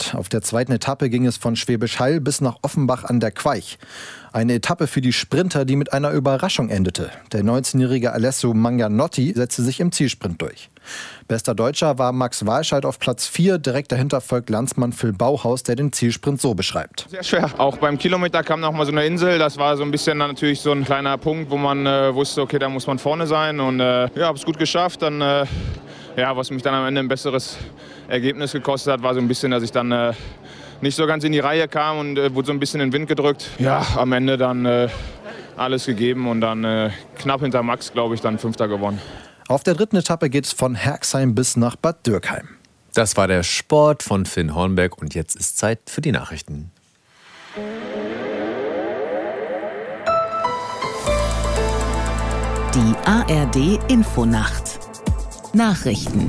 Start. Auf der zweiten Etappe ging es von Schwäbisch Hall bis nach Offenbach an der Queich. Eine Etappe für die Sprinter, die mit einer Überraschung endete. Der 19-jährige Alessio Magnanotti setzte sich im Zielsprint durch. Bester Deutscher war Max Walscheid auf Platz 4. Direkt dahinter folgt Landsmann Phil Bauhaus, der den Zielsprint so beschreibt. Sehr schwer. Auch beim Kilometer kam noch mal so eine Insel. Das war so ein bisschen dann natürlich so ein kleiner Punkt, wo man wusste, okay, da muss man vorne sein. Und habe es gut geschafft. Dann, was mich dann am Ende ein besseres Ergebnis gekostet hat, war so ein bisschen, dass ich dann nicht so ganz in die Reihe kam und wurde so ein bisschen in den Wind gedrückt. Ja, am Ende dann alles gegeben und dann knapp hinter Max, glaube ich, dann Fünfter gewonnen. Auf der dritten Etappe geht es von Herxheim bis nach Bad Dürkheim. Das war der Sport von Finn Hornberg und jetzt ist Zeit für die Nachrichten. Die ARD-Infonacht. Nachrichten.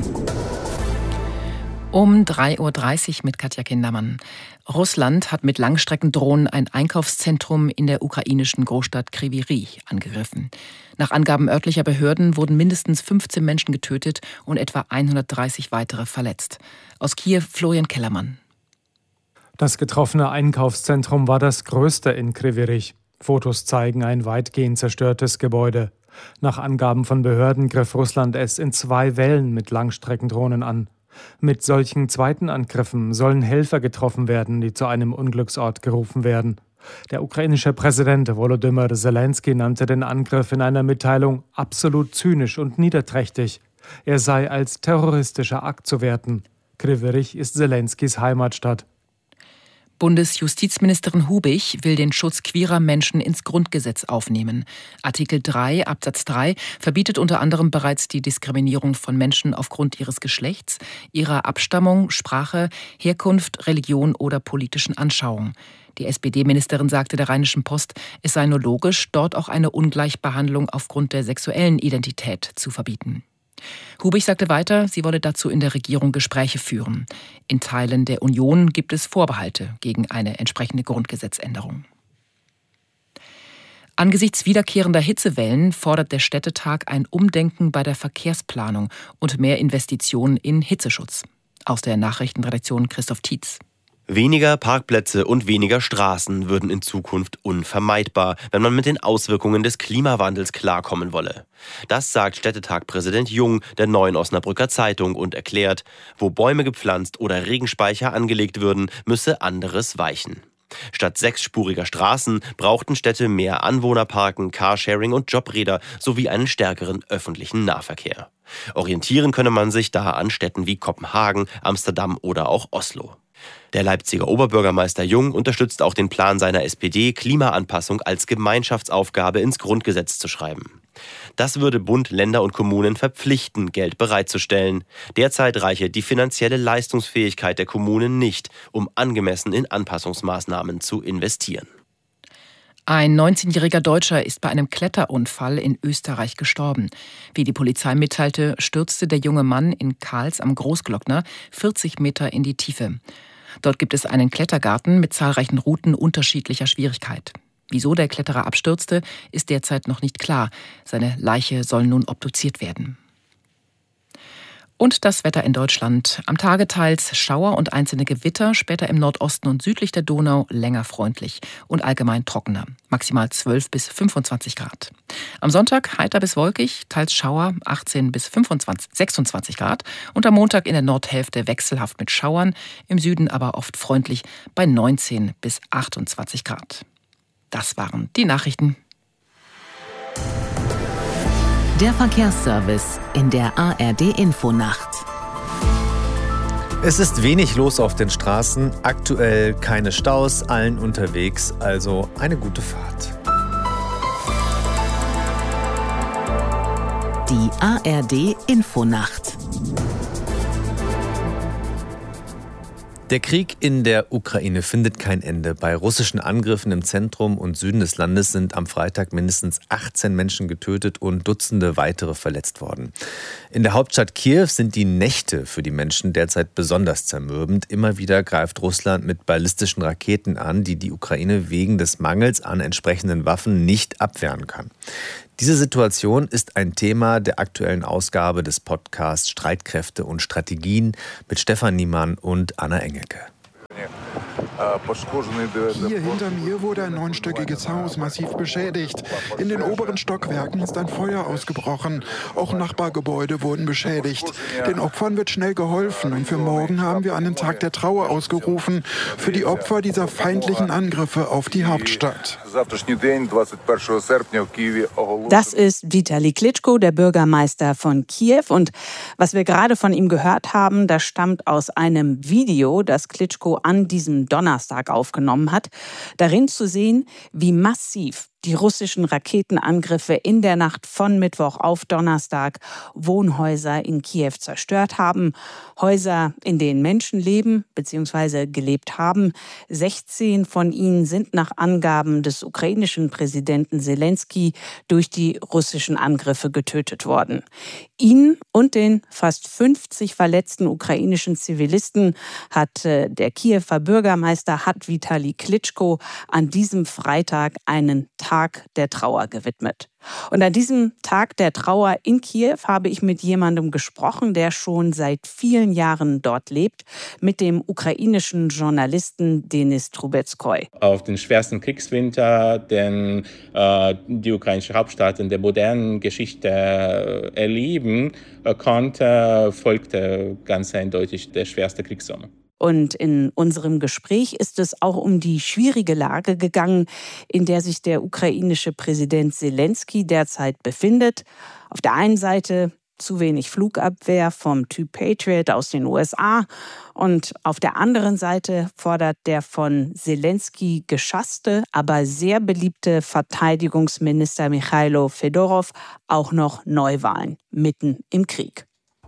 Um 3:30 Uhr mit Katja Kindermann. Russland hat mit Langstreckendrohnen ein Einkaufszentrum in der ukrainischen Großstadt Kryvyi Rih angegriffen. Nach Angaben örtlicher Behörden wurden mindestens 15 Menschen getötet und etwa 130 weitere verletzt. Aus Kiew Florian Kellermann. Das getroffene Einkaufszentrum war das größte in Kryvyi Rih. Fotos zeigen ein weitgehend zerstörtes Gebäude. Nach Angaben von Behörden griff Russland es in 2 Wellen mit Langstreckendrohnen an. Mit solchen zweiten Angriffen sollen Helfer getroffen werden, die zu einem Unglücksort gerufen werden. Der ukrainische Präsident Volodymyr Zelensky nannte den Angriff in einer Mitteilung absolut zynisch und niederträchtig. Er sei als terroristischer Akt zu werten. Kryvyi Rih ist Zelenskys Heimatstadt. Bundesjustizministerin Hubich will den Schutz queerer Menschen ins Grundgesetz aufnehmen. Artikel 3 Absatz 3 verbietet unter anderem bereits die Diskriminierung von Menschen aufgrund ihres Geschlechts, ihrer Abstammung, Sprache, Herkunft, Religion oder politischen Anschauung. Die SPD-Ministerin sagte der Rheinischen Post, es sei nur logisch, dort auch eine Ungleichbehandlung aufgrund der sexuellen Identität zu verbieten. Hubich sagte weiter, sie wolle dazu in der Regierung Gespräche führen. In Teilen der Union gibt es Vorbehalte gegen eine entsprechende Grundgesetzänderung. Angesichts wiederkehrender Hitzewellen fordert der Städtetag ein Umdenken bei der Verkehrsplanung und mehr Investitionen in Hitzeschutz. Aus der Nachrichtenredaktion Christoph Tietz. Weniger Parkplätze und weniger Straßen würden in Zukunft unvermeidbar, wenn man mit den Auswirkungen des Klimawandels klarkommen wolle. Das sagt Städtetag-Präsident Jung der Neuen Osnabrücker Zeitung und erklärt, wo Bäume gepflanzt oder Regenspeicher angelegt würden, müsse anderes weichen. Statt 6-spuriger Straßen brauchten Städte mehr Anwohnerparken, Carsharing und Jobräder sowie einen stärkeren öffentlichen Nahverkehr. Orientieren könne man sich da an Städten wie Kopenhagen, Amsterdam oder auch Oslo. Der Leipziger Oberbürgermeister Jung unterstützt auch den Plan seiner SPD, Klimaanpassung als Gemeinschaftsaufgabe ins Grundgesetz zu schreiben. Das würde Bund, Länder und Kommunen verpflichten, Geld bereitzustellen. Derzeit reiche die finanzielle Leistungsfähigkeit der Kommunen nicht, um angemessen in Anpassungsmaßnahmen zu investieren. Ein 19-jähriger Deutscher ist bei einem Kletterunfall in Österreich gestorben. Wie die Polizei mitteilte, stürzte der junge Mann in Kals am Großglockner 40 Meter in die Tiefe. Dort gibt es einen Klettergarten mit zahlreichen Routen unterschiedlicher Schwierigkeit. Wieso der Kletterer abstürzte, ist derzeit noch nicht klar. Seine Leiche soll nun obduziert werden. Und das Wetter in Deutschland. Am Tage teils Schauer und einzelne Gewitter, später im Nordosten und südlich der Donau länger freundlich und allgemein trockener. Maximal 12 bis 25 Grad. Am Sonntag heiter bis wolkig, teils Schauer 18 bis 26 Grad. Und am Montag in der Nordhälfte wechselhaft mit Schauern, im Süden aber oft freundlich bei 19 bis 28 Grad. Das waren die Nachrichten. Der Verkehrsservice in der ARD-Infonacht. Es ist wenig los auf den Straßen, aktuell keine Staus, allen unterwegs, also eine gute Fahrt. Die ARD-Infonacht. Der Krieg in der Ukraine findet kein Ende. Bei russischen Angriffen im Zentrum und Süden des Landes sind am Freitag mindestens 18 Menschen getötet und Dutzende weitere verletzt worden. In der Hauptstadt Kiew sind die Nächte für die Menschen derzeit besonders zermürbend. Immer wieder greift Russland mit ballistischen Raketen an, die die Ukraine wegen des Mangels an entsprechenden Waffen nicht abwehren kann. Diese Situation ist ein Thema der aktuellen Ausgabe des Podcasts Streitkräfte und Strategien mit Stefan Niemann und Anna Engelke. Hier hinter mir wurde ein 9-stöckiges Haus massiv beschädigt. In den oberen Stockwerken ist ein Feuer ausgebrochen. Auch Nachbargebäude wurden beschädigt. Den Opfern wird schnell geholfen und für morgen haben wir einen Tag der Trauer ausgerufen für die Opfer dieser feindlichen Angriffe auf die Hauptstadt. Das ist Vitali Klitschko, der Bürgermeister von Kiew. Und was wir gerade von ihm gehört haben, das stammt aus einem Video, das Klitschko an diesem Donnerstag aufgenommen hat. Darin zu sehen, wie massiv die russischen Raketenangriffe in der Nacht von Mittwoch auf Donnerstag Wohnhäuser in Kiew zerstört haben. Häuser, in denen Menschen leben bzw. gelebt haben. 16 von ihnen sind nach Angaben des ukrainischen Präsidenten Selenskyj durch die russischen Angriffe getötet worden. Ihn und den fast 50 verletzten ukrainischen Zivilisten hat der Kiewer Bürgermeister Vitali Klitschko an diesem Freitag einen Tag der Trauer gewidmet. Und an diesem Tag der Trauer in Kiew habe ich mit jemandem gesprochen, der schon seit vielen Jahren dort lebt, mit dem ukrainischen Journalisten Denis Trubetskoy. Auf den schwersten Kriegswinter, den die ukrainische Hauptstadt in der modernen Geschichte erleben konnte, folgte ganz eindeutig der schwerste Kriegssommer. Und in unserem Gespräch ist es auch um die schwierige Lage gegangen, in der sich der ukrainische Präsident Selenskyj derzeit befindet. Auf der einen Seite zu wenig Flugabwehr vom Typ Patriot aus den USA und auf der anderen Seite fordert der von Selenskyj geschasste, aber sehr beliebte Verteidigungsminister Michailo Fedorov auch noch Neuwahlen mitten im Krieg.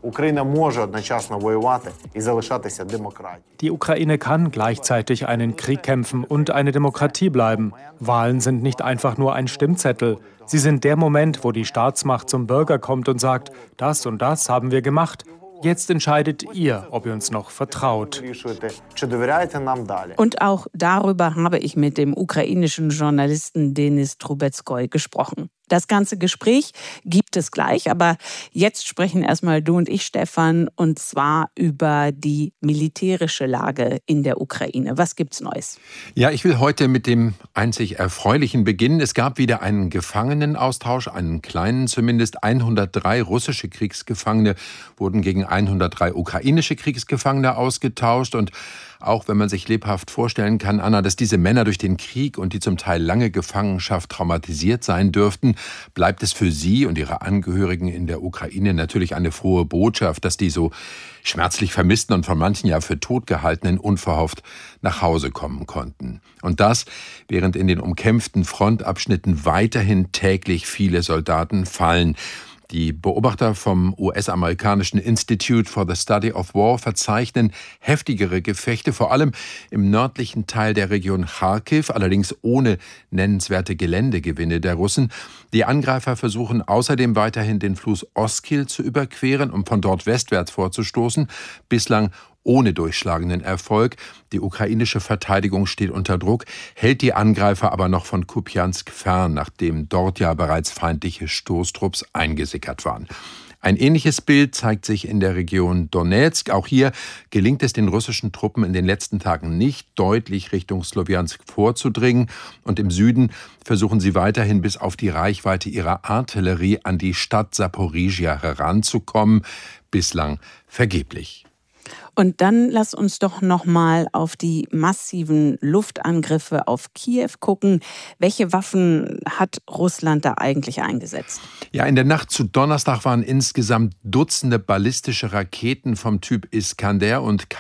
Die Ukraine kann gleichzeitig einen Krieg kämpfen und eine Demokratie bleiben. Wahlen sind nicht einfach nur ein Stimmzettel. Sie sind der Moment, wo die Staatsmacht zum Bürger kommt und sagt, das und das haben wir gemacht. Jetzt entscheidet ihr, ob ihr uns noch vertraut. Und auch darüber habe ich mit dem ukrainischen Journalisten Denis Trubetskoy gesprochen. Das ganze Gespräch gibt es gleich, aber jetzt sprechen erstmal du und ich, Stefan, und zwar über die militärische Lage in der Ukraine. Was gibt's Neues? Ja, ich will heute mit dem einzig Erfreulichen beginnen. Es gab wieder einen Gefangenenaustausch, einen kleinen zumindest. 103 russische Kriegsgefangene wurden gegen 103 ukrainische Kriegsgefangene ausgetauscht. Und auch wenn man sich lebhaft vorstellen kann, Anna, dass diese Männer durch den Krieg und die zum Teil lange Gefangenschaft traumatisiert sein dürften, bleibt es für sie und ihre Angehörigen in der Ukraine natürlich eine frohe Botschaft, dass die so schmerzlich vermissten und von manchen ja für tot gehaltenen unverhofft nach Hause kommen konnten. Und das, während in den umkämpften Frontabschnitten weiterhin täglich viele Soldaten fallen. Die Beobachter vom US-amerikanischen Institute for the Study of War verzeichnen heftigere Gefechte, vor allem im nördlichen Teil der Region Charkiw, allerdings ohne nennenswerte Geländegewinne der Russen. Die Angreifer versuchen außerdem weiterhin den Fluss Oskil zu überqueren, um von dort westwärts vorzustoßen. Bislang ohne durchschlagenden Erfolg. Die ukrainische Verteidigung steht unter Druck, hält die Angreifer aber noch von Kupjansk fern, nachdem dort ja bereits feindliche Stoßtrupps eingesickert waren. Ein ähnliches Bild zeigt sich in der Region Donezk. Auch hier gelingt es den russischen Truppen in den letzten Tagen nicht, deutlich Richtung Slowjansk vorzudringen. Und im Süden versuchen sie weiterhin bis auf die Reichweite ihrer Artillerie an die Stadt Saporizhia heranzukommen. Bislang vergeblich. Und dann lass uns doch noch mal auf die massiven Luftangriffe auf Kiew gucken. Welche Waffen hat Russland da eigentlich eingesetzt? Ja, in der Nacht zu Donnerstag waren insgesamt Dutzende ballistische Raketen vom Typ Iskander und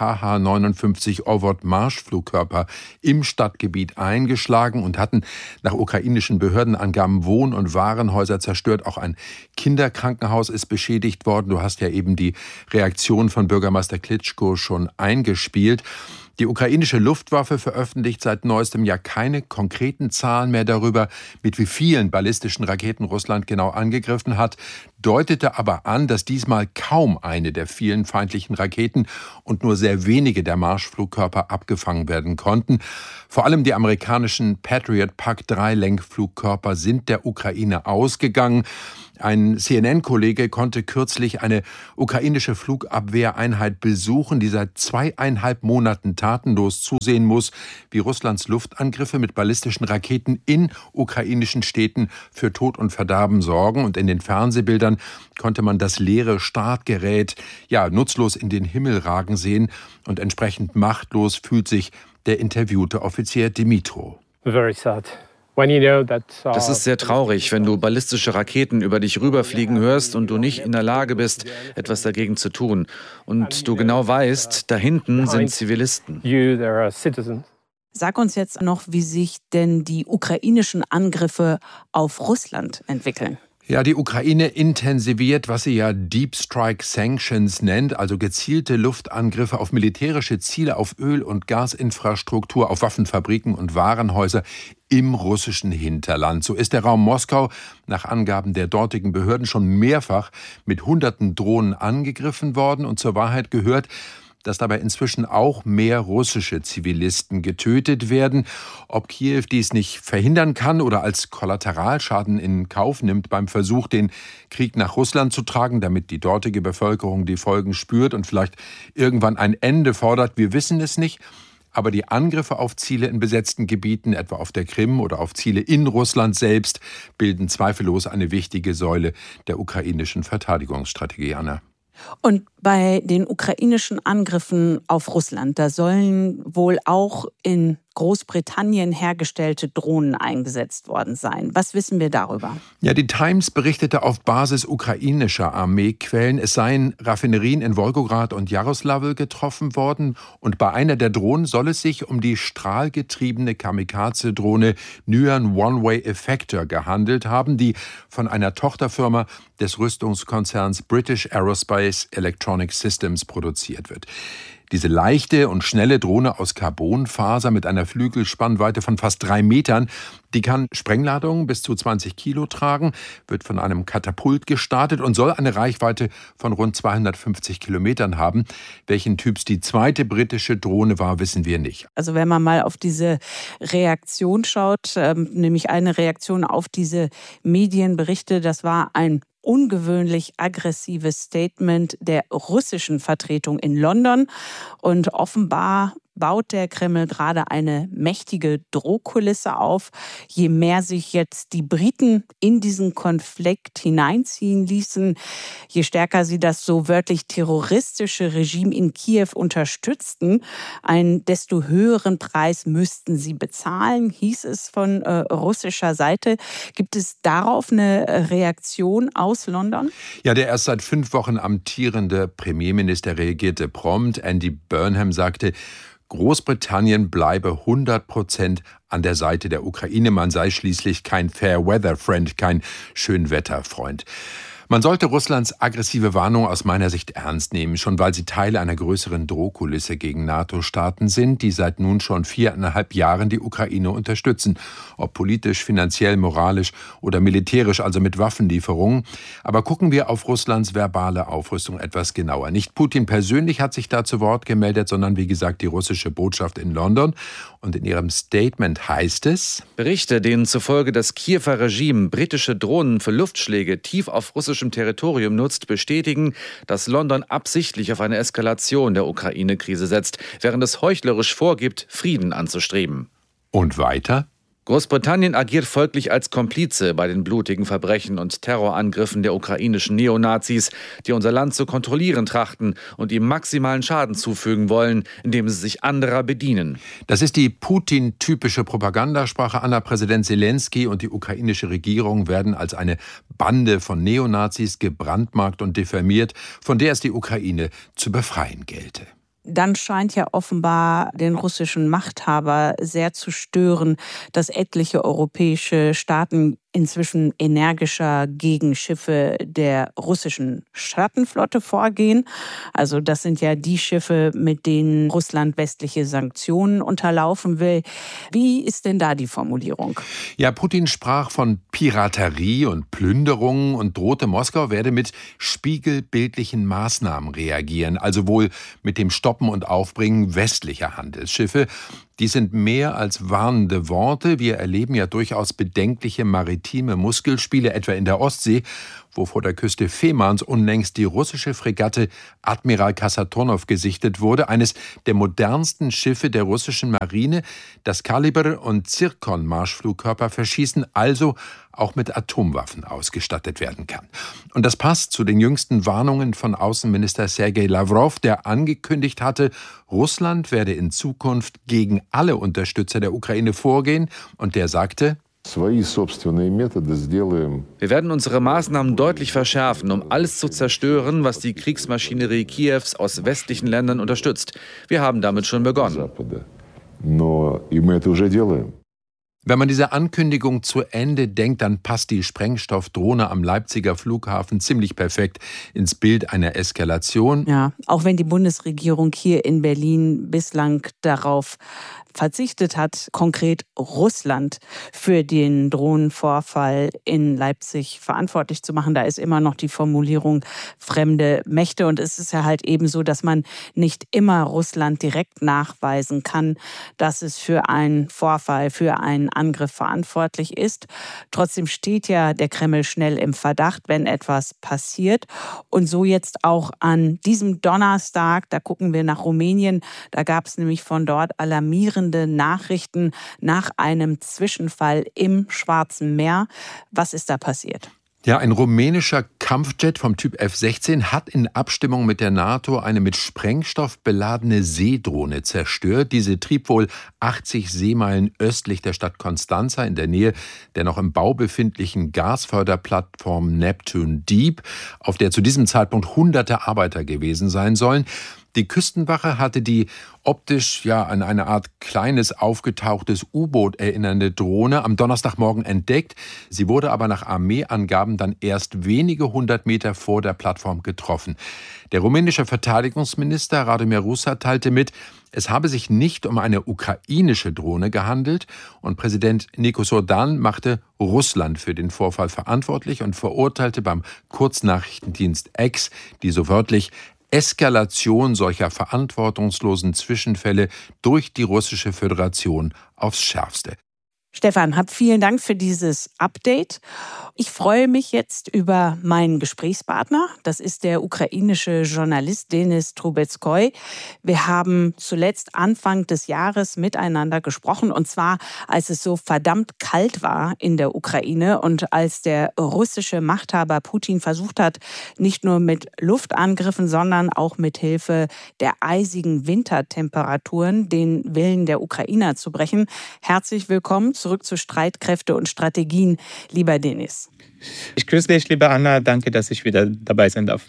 Kh-59 Ovod-Marschflugkörper im Stadtgebiet eingeschlagen und hatten nach ukrainischen Behördenangaben Wohn- und Warenhäuser zerstört. Auch ein Kinderkrankenhaus ist beschädigt worden. Du hast ja eben die Reaktion von Bürgermeister Klitschko schon eingespielt. Die ukrainische Luftwaffe veröffentlicht seit neuestem Jahr keine konkreten Zahlen mehr darüber, mit wie vielen ballistischen Raketen Russland genau angegriffen hat. deutete aber an, dass diesmal kaum eine der vielen feindlichen Raketen und nur sehr wenige der Marschflugkörper abgefangen werden konnten. Vor allem die amerikanischen Patriot PAC-3-Lenkflugkörper sind der Ukraine ausgegangen. Ein CNN-Kollege konnte kürzlich eine ukrainische Flugabwehreinheit besuchen, die seit 2,5 Monaten tatenlos zusehen muss, wie Russlands Luftangriffe mit ballistischen Raketen in ukrainischen Städten für Tod und Verderben sorgen. Und in den Fernsehbildern konnte man das leere Startgerät nutzlos in den Himmel ragen sehen. Und entsprechend machtlos fühlt sich der interviewte Offizier Dimitro. Very sad. Das ist sehr traurig, wenn du ballistische Raketen über dich rüberfliegen hörst und du nicht in der Lage bist, etwas dagegen zu tun. Und du genau weißt, da hinten sind Zivilisten. Sag uns jetzt noch, wie sich denn die ukrainischen Angriffe auf Russland entwickeln. Ja, die Ukraine intensiviert, was sie ja Deep Strike Sanctions nennt, also gezielte Luftangriffe auf militärische Ziele, auf Öl- und Gasinfrastruktur, auf Waffenfabriken und Warenhäuser im russischen Hinterland. So ist der Raum Moskau nach Angaben der dortigen Behörden schon mehrfach mit hunderten Drohnen angegriffen worden. Und zur Wahrheit gehört, dass dabei inzwischen auch mehr russische Zivilisten getötet werden. Ob Kiew dies nicht verhindern kann oder als Kollateralschaden in Kauf nimmt beim Versuch, den Krieg nach Russland zu tragen, damit die dortige Bevölkerung die Folgen spürt und vielleicht irgendwann ein Ende fordert, wir wissen es nicht. Aber die Angriffe auf Ziele in besetzten Gebieten, etwa auf der Krim oder auf Ziele in Russland selbst, bilden zweifellos eine wichtige Säule der ukrainischen Verteidigungsstrategie, Anna. Und bei den ukrainischen Angriffen auf Russland, da sollen wohl auch in Großbritannien hergestellte Drohnen eingesetzt worden sein. Was wissen wir darüber? Ja, die Times berichtete auf Basis ukrainischer Armeequellen, es seien Raffinerien in Wolgograd und Jaroslawl getroffen worden. Und bei einer der Drohnen soll es sich um die strahlgetriebene Kamikaze-Drohne Nyan One-Way Effector gehandelt haben, die von einer Tochterfirma des Rüstungskonzerns British Aerospace Electronic Systems produziert wird. Diese leichte und schnelle Drohne aus Carbonfaser mit einer Flügelspannweite von fast 3 Metern, die kann Sprengladungen bis zu 20 Kilo tragen, wird von einem Katapult gestartet und soll eine Reichweite von rund 250 Kilometern haben. Welchen Typs die zweite britische Drohne war, wissen wir nicht. Also wenn man mal auf diese Reaktion schaut, nämlich eine Reaktion auf diese Medienberichte, das war ein ungewöhnlich aggressives Statement der russischen Vertretung in London. Und offenbar baut der Kreml gerade eine mächtige Drohkulisse auf. Je mehr sich jetzt die Briten in diesen Konflikt hineinziehen ließen, je stärker sie das so wörtlich terroristische Regime in Kiew unterstützten, einen desto höheren Preis müssten sie bezahlen, hieß es von russischer Seite. Gibt es darauf eine Reaktion aus London? Ja, der erst seit 5 Wochen amtierende Premierminister reagierte prompt. Andy Burnham sagte, Großbritannien bleibe 100% an der Seite der Ukraine. Man sei schließlich kein Fair-Weather-Friend, kein Schönwetterfreund. Man sollte Russlands aggressive Warnung aus meiner Sicht ernst nehmen, schon weil sie Teile einer größeren Drohkulisse gegen NATO-Staaten sind, die seit nun schon 4,5 Jahren die Ukraine unterstützen. Ob politisch, finanziell, moralisch oder militärisch, also mit Waffenlieferungen. Aber gucken wir auf Russlands verbale Aufrüstung etwas genauer. Nicht Putin persönlich hat sich da zu Wort gemeldet, sondern wie gesagt die russische Botschaft in London. Und in ihrem Statement heißt es: Berichte, denen zufolge das Kiewer Regime britische Drohnen für Luftschläge tief auf russischem Territorium nutzt, bestätigen, dass London absichtlich auf eine Eskalation der Ukraine-Krise setzt, während es heuchlerisch vorgibt, Frieden anzustreben. Und weiter? Großbritannien agiert folglich als Komplize bei den blutigen Verbrechen und Terrorangriffen der ukrainischen Neonazis, die unser Land zu kontrollieren trachten und ihm maximalen Schaden zufügen wollen, indem sie sich anderer bedienen. Das ist die Putin-typische Propagandasprache. Anna, Präsident Zelensky und die ukrainische Regierung werden als eine Bande von Neonazis gebrandmarkt und diffamiert, von der es die Ukraine zu befreien gelte. Dann scheint ja offenbar den russischen Machthaber sehr zu stören, dass etliche europäische Staaten inzwischen energischer gegen Schiffe der russischen Schattenflotte vorgehen. Also das sind ja die Schiffe, mit denen Russland westliche Sanktionen unterlaufen will. Wie ist denn da die Formulierung? Ja, Putin sprach von Piraterie und Plünderungen und drohte, Moskau werde mit spiegelbildlichen Maßnahmen reagieren, also wohl mit dem Stoppen und Aufbringen westlicher Handelsschiffe. Die sind mehr als warnende Worte. Wir erleben ja durchaus bedenkliche maritime Muskelspiele, etwa in der Ostsee, wo vor der Küste Femans unlängst die russische Fregatte Admiral Kasatonov gesichtet wurde, eines der modernsten Schiffe der russischen Marine, das Kaliber- und Zirkon-Marschflugkörper verschießen, also auch mit Atomwaffen ausgestattet werden kann. Und das passt zu den jüngsten Warnungen von Außenminister Sergei Lavrov, der angekündigt hatte, Russland werde in Zukunft gegen alle Unterstützer der Ukraine vorgehen, und der sagte: Wir werden unsere Maßnahmen deutlich verschärfen, um alles zu zerstören, was die Kriegsmaschinerie Kiews aus westlichen Ländern unterstützt. Wir haben damit schon begonnen. Wenn man diese Ankündigung zu Ende denkt, dann passt die Sprengstoffdrohne am Leipziger Flughafen ziemlich perfekt ins Bild einer Eskalation. Ja, auch wenn die Bundesregierung hier in Berlin bislang darauf verzichtet hat, konkret Russland für den Drohnenvorfall in Leipzig verantwortlich zu machen. Da ist immer noch die Formulierung fremde Mächte. Und es ist ja halt eben so, dass man nicht immer Russland direkt nachweisen kann, dass es für einen Vorfall, für einen Angriff verantwortlich ist. Trotzdem steht ja der Kreml schnell im Verdacht, wenn etwas passiert. Und so jetzt auch an diesem Donnerstag, da gucken wir nach Rumänien, da gab es nämlich von dort alarmierende Nachrichten nach einem Zwischenfall im Schwarzen Meer. Was ist da passiert? Ja, ein rumänischer Kampfjet vom Typ F-16 hat in Abstimmung mit der NATO eine mit Sprengstoff beladene Seedrohne zerstört. Diese trieb wohl 80 Seemeilen östlich der Stadt Constanța in der Nähe der noch im Bau befindlichen Gasförderplattform Neptune Deep, auf der zu diesem Zeitpunkt hunderte Arbeiter gewesen sein sollen. Die Küstenwache hatte die optisch an eine Art kleines aufgetauchtes U-Boot erinnernde Drohne am Donnerstagmorgen entdeckt. Sie wurde aber nach Armeeangaben dann erst wenige hundert Meter vor der Plattform getroffen. Der rumänische Verteidigungsminister Radomir Rusa teilte mit, es habe sich nicht um eine ukrainische Drohne gehandelt, und Präsident Nikos Orban machte Russland für den Vorfall verantwortlich und verurteilte beim Kurznachrichtendienst X die so wörtlich Eskalation solcher verantwortungslosen Zwischenfälle durch die Russische Föderation aufs Schärfste. Stefan, vielen Dank für dieses Update. Ich freue mich jetzt über meinen Gesprächspartner. Das ist der ukrainische Journalist Denis Trubetskoy. Wir haben zuletzt Anfang des Jahres miteinander gesprochen, und zwar, als es so verdammt kalt war in der Ukraine und als der russische Machthaber Putin versucht hat, nicht nur mit Luftangriffen, sondern auch mit Hilfe der eisigen Wintertemperaturen den Willen der Ukrainer zu brechen. Herzlich willkommen zurück zu Streitkräfte und Strategien, lieber Denis. Ich grüße dich, liebe Anna. Danke, dass ich wieder dabei sein darf.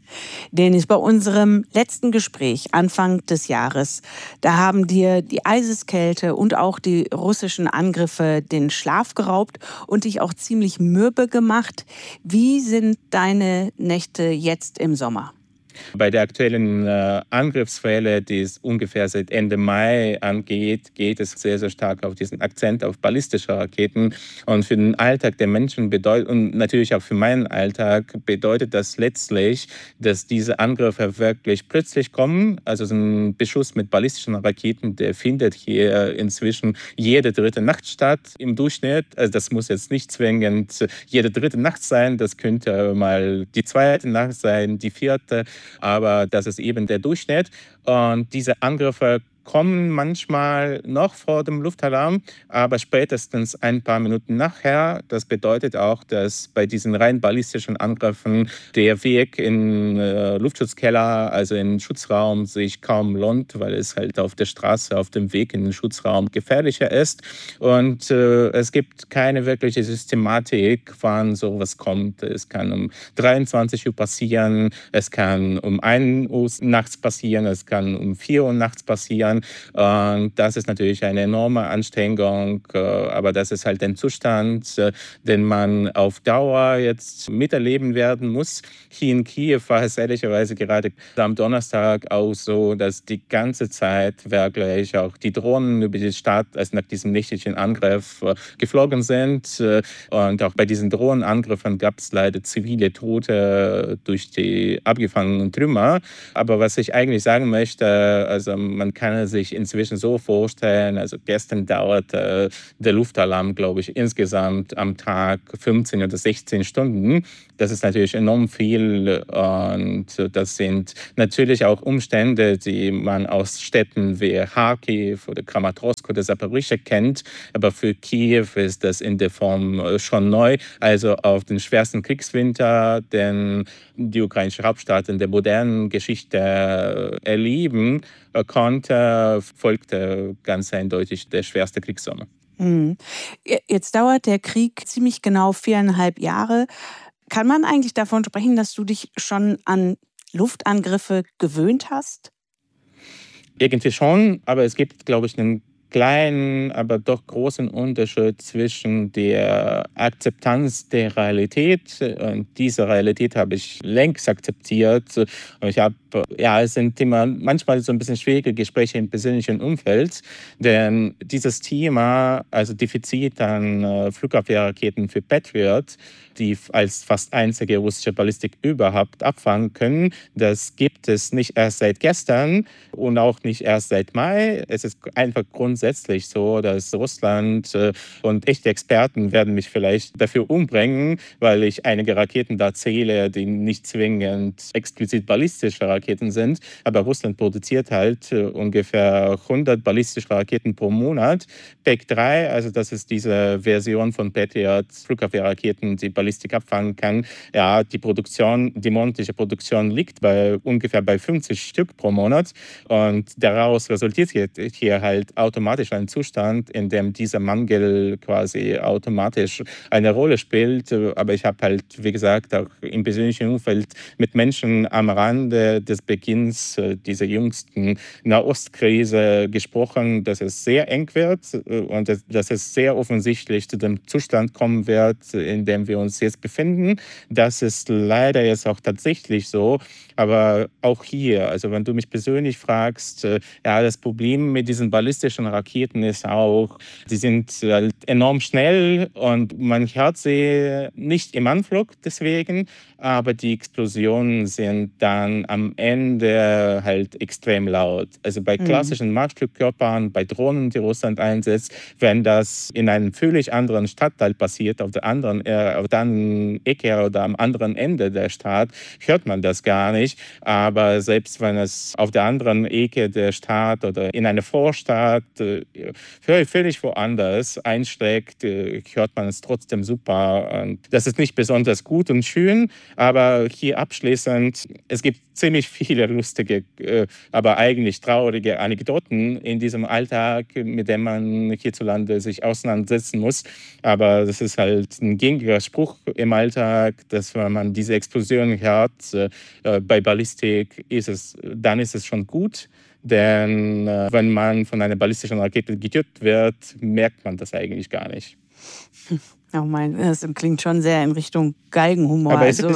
Denis, bei unserem letzten Gespräch Anfang des Jahres, da haben dir die Eiseskälte und auch die russischen Angriffe den Schlaf geraubt und dich auch ziemlich mürbe gemacht. Wie sind deine Nächte jetzt im Sommer? Bei der aktuellen Angriffswelle, die es ungefähr seit Ende Mai angeht, geht es sehr, sehr stark auf diesen Akzent auf ballistische Raketen. Und für den Alltag der Menschen und natürlich auch für meinen Alltag bedeutet das letztlich, dass diese Angriffe wirklich plötzlich kommen. Also so ein Beschuss mit ballistischen Raketen, der findet hier inzwischen jede dritte Nacht statt im Durchschnitt. Also das muss jetzt nicht zwingend jede dritte Nacht sein. Das könnte mal die zweite Nacht sein, die vierte. Aber das ist eben der Durchschnitt. Und diese Angriffe kommen manchmal noch vor dem Luftalarm, aber spätestens ein paar Minuten nachher. Das bedeutet auch, dass bei diesen rein ballistischen Angriffen der Weg in Luftschutzkeller, also in den Schutzraum, sich kaum lohnt, weil es halt auf der Straße, auf dem Weg in den Schutzraum gefährlicher ist. Und es gibt keine wirkliche Systematik, wann sowas kommt. Es kann um 23 Uhr passieren, es kann um 1 Uhr nachts passieren, es kann um 4 Uhr nachts passieren. kontrollieren. Und das ist natürlich eine enorme Anstrengung, aber das ist halt ein Zustand, den man auf Dauer jetzt miterleben werden muss. Hier in Kiew war es ehrlicherweise gerade am Donnerstag auch so, dass die ganze Zeit wirklich auch die Drohnen über die Stadt, also nach diesem nächtlichen Angriff, geflogen sind. Und auch bei diesen Drohnenangriffen gab es leider zivile Tote durch die abgefangenen Trümmer. Aber was ich eigentlich sagen möchte, also man kann es sich inzwischen so vorstellen, also gestern dauerte der Luftalarm, glaube ich, insgesamt am Tag 15 oder 16 Stunden. Das ist natürlich enorm viel und das sind natürlich auch Umstände, die man aus Städten wie Kharkiv oder Kramatorsk oder Saporischschja kennt. Aber für Kiew ist das in der Form schon neu. Also auf den schwersten Kriegswinter, den die ukrainische Hauptstadt in der modernen Geschichte erleben konnte, folgte ganz eindeutig der schwerste Kriegssommer. Jetzt dauert der Krieg ziemlich genau 4,5 Jahre. Kann man eigentlich davon sprechen, dass du dich schon an Luftangriffe gewöhnt hast? Irgendwie schon, aber es gibt, glaube ich, einen kleinen, aber doch großen Unterschied zwischen der Akzeptanz der Realität. Und diese Realität habe ich längst akzeptiert. Ich habe, es sind immer manchmal so ein bisschen schwierige Gespräche im persönlichen Umfeld, denn dieses Thema, also Defizit an Flugabwehrraketen für Patriot, die als fast einzige russische Ballistik überhaupt abfangen können, das gibt es nicht erst seit gestern und auch nicht erst seit Mai. Es ist einfach grundsätzlich so, dass Russland und echte Experten werden mich vielleicht dafür umbringen, weil ich einige Raketen da zähle, die nicht zwingend explizit ballistische Raketen sind. Aber Russland produziert halt ungefähr 100 ballistische Raketen pro Monat. PEK-3, also das ist diese Version von Patriot Flugabwehrraketen, die Ballistik abfangen kann. Ja, die monatliche Produktion liegt ungefähr bei 50 Stück pro Monat. Und daraus resultiert hier halt automatisch ein Zustand, in dem dieser Mangel quasi automatisch eine Rolle spielt. Aber ich habe halt, wie gesagt, auch im persönlichen Umfeld mit Menschen am Rande des Beginns dieser jüngsten Nahostkrise gesprochen, dass es sehr eng wird und dass es sehr offensichtlich zu dem Zustand kommen wird, in dem wir uns jetzt befinden. Das ist leider jetzt auch tatsächlich so. Aber auch hier, also wenn du mich persönlich fragst, das Problem mit diesen ballistischen Raketen ist auch, sie sind halt enorm schnell und man hört sie nicht im Anflug deswegen, aber die Explosionen sind dann am Ende halt extrem laut. Also bei klassischen Marschflugkörpern, bei Drohnen, die Russland einsetzt, wenn das in einem völlig anderen Stadtteil passiert, auf der anderen Ecke oder am anderen Ende der Stadt, hört man das gar nicht. Aber selbst wenn es auf der anderen Ecke der Stadt oder in einer Vorstadt völlig woanders einschlägt, hört man es trotzdem super. Und das ist nicht besonders gut und schön, aber hier abschließend, es gibt ziemlich viele lustige, aber eigentlich traurige Anekdoten in diesem Alltag, mit dem man hierzulande sich auseinandersetzen muss. Aber das ist halt ein gängiger Spruch im Alltag, dass wenn man diese Explosion hört, bei Ballistik dann ist es schon gut. Denn wenn man von einer ballistischen Rakete getötet wird, merkt man das eigentlich gar nicht. Oh mein, das klingt schon sehr in Richtung Galgenhumor. Aber es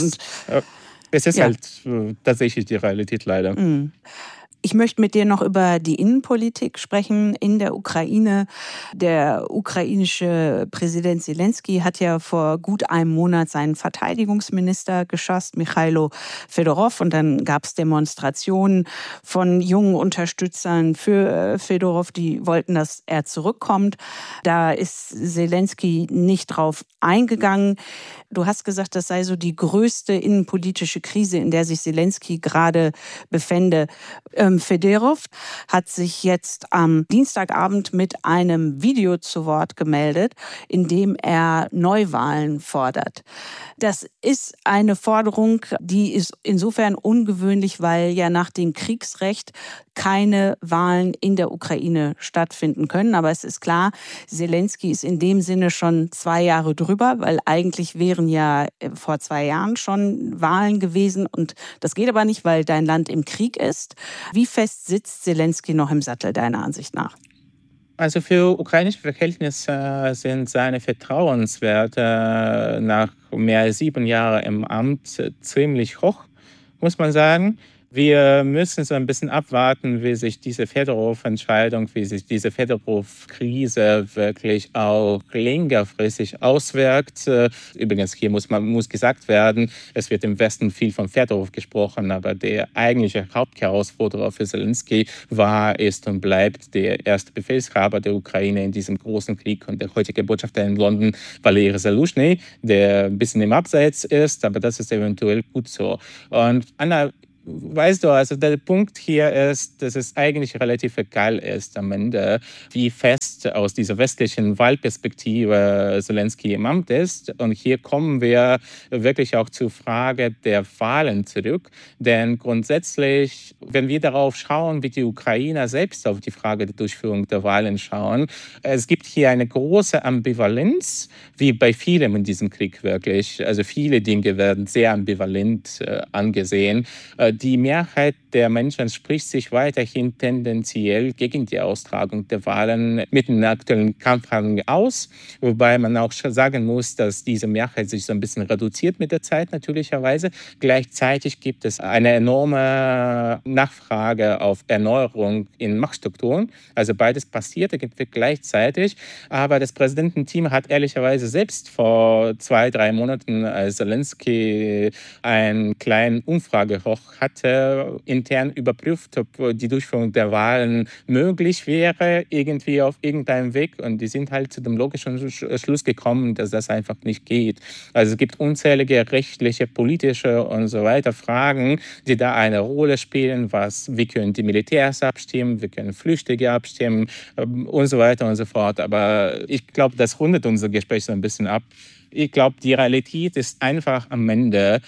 ist halt tatsächlich die Realität leider. Ich möchte mit dir noch über die Innenpolitik sprechen in der Ukraine. Der ukrainische Präsident Selenskyj hat ja vor gut einem Monat seinen Verteidigungsminister geschasst, Michailo Fedorov. Und dann gab es Demonstrationen von jungen Unterstützern für Fedorov, die wollten, dass er zurückkommt. Da ist Selenskyj nicht drauf eingegangen. Du hast gesagt, das sei so die größte innenpolitische Krise, in der sich Selenskyj gerade befände. Fedorov hat sich jetzt am Dienstagabend mit einem Video zu Wort gemeldet, in dem er Neuwahlen fordert. Das ist eine Forderung, die ist insofern ungewöhnlich, weil ja nach dem Kriegsrecht keine Wahlen in der Ukraine stattfinden können. Aber es ist klar, Selenskyj ist in dem Sinne schon 2 Jahre drüber, weil eigentlich wären ja vor 2 Jahren schon Wahlen gewesen. Und das geht aber nicht, weil dein Land im Krieg ist. Wie Wie fest sitzt Selenskyj noch im Sattel, deiner Ansicht nach? Also für ukrainische Verhältnisse sind seine Vertrauenswerte nach mehr als 7 Jahren im Amt ziemlich hoch, muss man sagen. Wir müssen so ein bisschen abwarten, wie sich diese Fedorov-Entscheidung, wie sich diese Fedorov-Krise wirklich auch längerfristig auswirkt. Übrigens, hier muss gesagt werden, es wird im Westen viel von Fedorov gesprochen, aber der eigentliche Hauptherausforderer für Selenskyj ist und bleibt der erste Befehlshaber der Ukraine in diesem großen Krieg und der heutige Botschafter in London, Valery Zaluzhny, der ein bisschen im Abseits ist, aber das ist eventuell gut so. Und Anna, weißt du, also der Punkt hier ist, dass es eigentlich relativ egal ist am Ende, wie fest aus dieser westlichen Wahlperspektive Selenskyj im Amt ist. Und hier kommen wir wirklich auch zur Frage der Wahlen zurück. Denn grundsätzlich, wenn wir darauf schauen, wie die Ukrainer selbst auf die Frage der Durchführung der Wahlen schauen, es gibt hier eine große Ambivalenz, wie bei vielem in diesem Krieg wirklich. Also viele Dinge werden sehr ambivalent angesehen. Die Mehrheit der Menschen spricht sich weiterhin tendenziell gegen die Austragung der Wahlen mit den aktuellen Kampfhandlungen aus, wobei man auch schon sagen muss, dass diese Mehrheit sich so ein bisschen reduziert mit der Zeit natürlicherweise. Gleichzeitig gibt es eine enorme Nachfrage auf Erneuerung in Machtstrukturen. Also beides passiert irgendwie gleichzeitig, aber das Präsidententeam hat ehrlicherweise selbst vor 2-3 Monaten, als Selenskyj einen kleinen Umfragehoch hatte, intern überprüft, ob die Durchführung der Wahlen möglich wäre, irgendwie auf irgendeinem Weg. Und die sind halt zu dem logischen Schluss gekommen, dass das einfach nicht geht. Also es gibt unzählige rechtliche, politische und so weiter Fragen, die da eine Rolle spielen. Wie können die Militärs abstimmen, wie können Flüchtlinge abstimmen und so weiter und so fort. Aber ich glaube, das rundet unser Gespräch so ein bisschen ab. Ich glaube, die Realität ist einfach am Ende,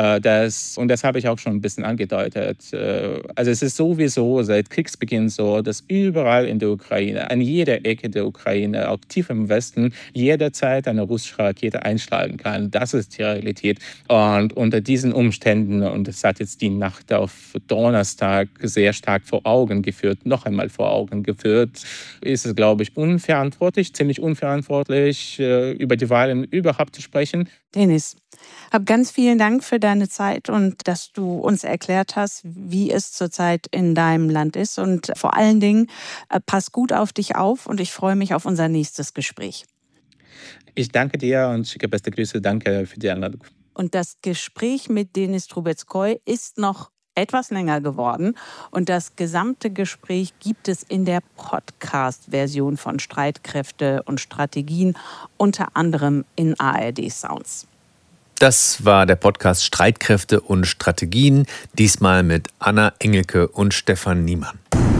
und das habe ich auch schon ein bisschen angedeutet, also es ist sowieso seit Kriegsbeginn so, dass überall in der Ukraine, an jeder Ecke der Ukraine, auch tief im Westen, jederzeit eine russische Rakete einschlagen kann. Das ist die Realität. Und unter diesen Umständen, und das hat jetzt die Nacht auf Donnerstag sehr stark noch einmal vor Augen geführt, ist es, glaube ich, ziemlich unverantwortlich, über die Wahlen überhaupt zu sprechen. Denis, hab ganz vielen Dank für deine Zeit und dass du uns erklärt hast, wie es zurzeit in deinem Land ist. Und vor allen Dingen, pass gut auf dich auf und ich freue mich auf unser nächstes Gespräch. Ich danke dir und schicke beste Grüße. Danke für die Einladung. Und das Gespräch mit Denis Trubetskoy ist noch etwas länger geworden. Und das gesamte Gespräch gibt es in der Podcast-Version von Streitkräfte und Strategien, unter anderem in ARD Sounds. Das war der Podcast Streitkräfte und Strategien, diesmal mit Anna Engelke und Stefan Niemann.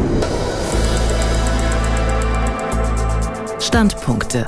Standpunkte.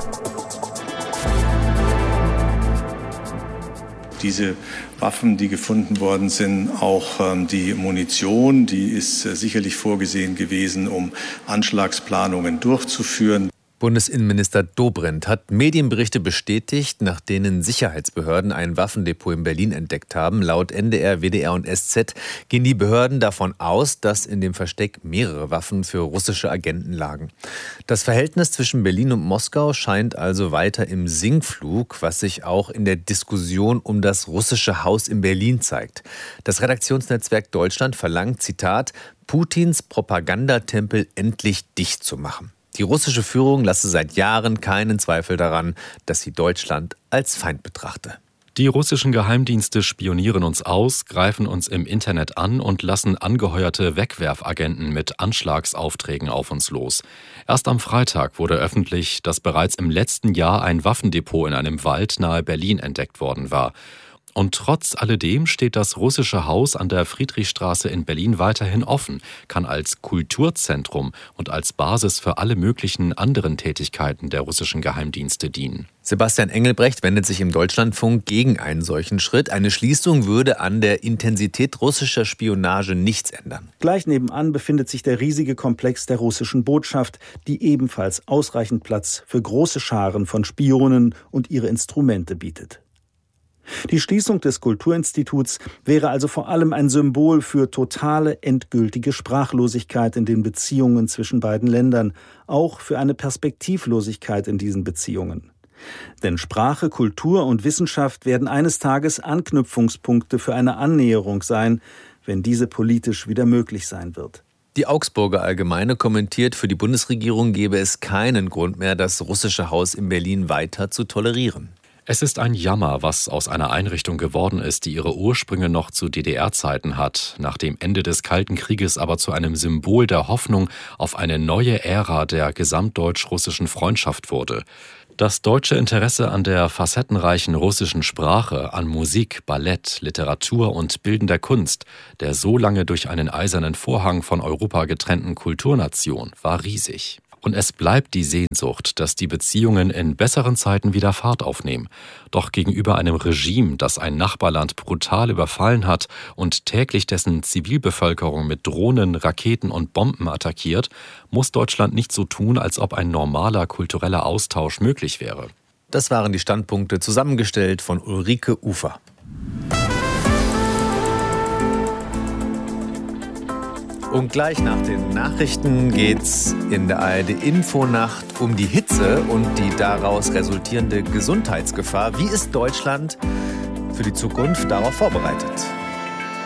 Diese Waffen, die gefunden worden sind, auch die Munition, die ist sicherlich vorgesehen gewesen, um Anschlagsplanungen durchzuführen. Bundesinnenminister Dobrindt hat Medienberichte bestätigt, nach denen Sicherheitsbehörden ein Waffendepot in Berlin entdeckt haben. Laut NDR, WDR und SZ gehen die Behörden davon aus, dass in dem Versteck mehrere Waffen für russische Agenten lagen. Das Verhältnis zwischen Berlin und Moskau scheint also weiter im Sinkflug, was sich auch in der Diskussion um das russische Haus in Berlin zeigt. Das Redaktionsnetzwerk Deutschland verlangt, Zitat, Putins Propagandatempel endlich dicht zu machen. Die russische Führung lasse seit Jahren keinen Zweifel daran, dass sie Deutschland als Feind betrachte. Die russischen Geheimdienste spionieren uns aus, greifen uns im Internet an und lassen angeheuerte Wegwerfagenten mit Anschlagsaufträgen auf uns los. Erst am Freitag wurde öffentlich, dass bereits im letzten Jahr ein Waffendepot in einem Wald nahe Berlin entdeckt worden war. Und trotz alledem steht das russische Haus an der Friedrichstraße in Berlin weiterhin offen, kann als Kulturzentrum und als Basis für alle möglichen anderen Tätigkeiten der russischen Geheimdienste dienen. Sebastian Engelbrecht wendet sich im Deutschlandfunk gegen einen solchen Schritt. Eine Schließung würde an der Intensität russischer Spionage nichts ändern. Gleich nebenan befindet sich der riesige Komplex der russischen Botschaft, die ebenfalls ausreichend Platz für große Scharen von Spionen und ihre Instrumente bietet. Die Schließung des Kulturinstituts wäre also vor allem ein Symbol für totale, endgültige Sprachlosigkeit in den Beziehungen zwischen beiden Ländern, auch für eine Perspektivlosigkeit in diesen Beziehungen. Denn Sprache, Kultur und Wissenschaft werden eines Tages Anknüpfungspunkte für eine Annäherung sein, wenn diese politisch wieder möglich sein wird. Die Augsburger Allgemeine kommentiert, für die Bundesregierung gäbe es keinen Grund mehr, das russische Haus in Berlin weiter zu tolerieren. Es ist ein Jammer, was aus einer Einrichtung geworden ist, die ihre Ursprünge noch zu DDR-Zeiten hat, nach dem Ende des Kalten Krieges aber zu einem Symbol der Hoffnung auf eine neue Ära der gesamtdeutsch-russischen Freundschaft wurde. Das deutsche Interesse an der facettenreichen russischen Sprache, an Musik, Ballett, Literatur und bildender Kunst, der so lange durch einen eisernen Vorhang von Europa getrennten Kulturnation, war riesig. Und es bleibt die Sehnsucht, dass die Beziehungen in besseren Zeiten wieder Fahrt aufnehmen. Doch gegenüber einem Regime, das ein Nachbarland brutal überfallen hat und täglich dessen Zivilbevölkerung mit Drohnen, Raketen und Bomben attackiert, muss Deutschland nicht so tun, als ob ein normaler kultureller Austausch möglich wäre. Das waren die Standpunkte, zusammengestellt von Ulrike Ufer. Und gleich nach den Nachrichten geht's in der ARD-Infonacht um die Hitze und die daraus resultierende Gesundheitsgefahr. Wie ist Deutschland für die Zukunft darauf vorbereitet?